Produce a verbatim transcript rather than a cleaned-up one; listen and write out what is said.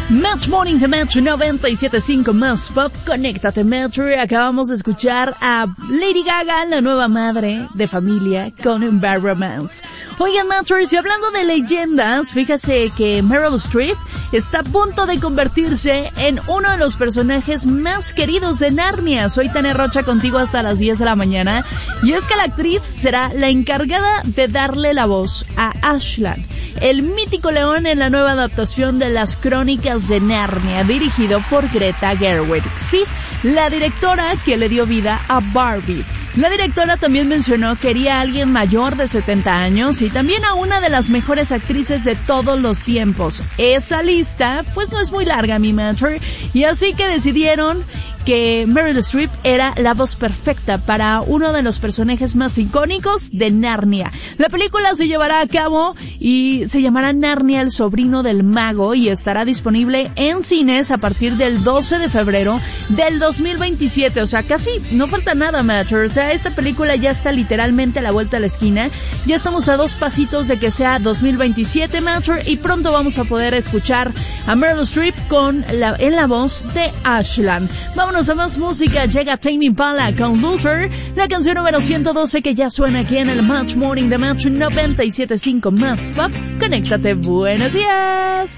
Match Morning de Metro noventa y siete punto cinco más Pop, conéctate Metro. Acabamos de escuchar a Lady Gaga, la nueva madre de familia, con Bad Romance. Oigan Metros, y hablando de leyendas, fíjase que Meryl Streep está a punto de convertirse en uno de los personajes más queridos de Narnia. Soy Tania Rocha contigo hasta las diez de la mañana, y es que la actriz será la encargada de darle la voz a Aslan, el mítico león en la nueva adaptación de las Crónicas de Narnia, dirigido por Greta Gerwig. Sí, la directora que le dio vida a Barbie. La directora también mencionó que quería a alguien mayor de setenta años y también a una de las mejores actrices de todos los tiempos. Esa lista, pues no es muy larga, mi mentor, y así que decidieron que Meryl Streep era la voz perfecta para uno de los personajes más icónicos de Narnia. La película se llevará a cabo y se llamará Narnia, el sobrino del mago, y estará disponible en cines a partir del doce de febrero del dos mil veintisiete. O sea, casi no falta nada, Matter. O sea, esta película ya está literalmente a la vuelta de la esquina. Ya estamos a dos pasitos de que sea dos mil veintisiete, Matter, y pronto vamos a poder escuchar a Meryl Streep con la, en la voz de Aslan. Vámonos a más música. Llega Tame Impala con Luther, la canción número ciento doce que ya suena aquí en el Match Morning de Match noventa y siete punto cinco más Pop. Conéctate, buenos días.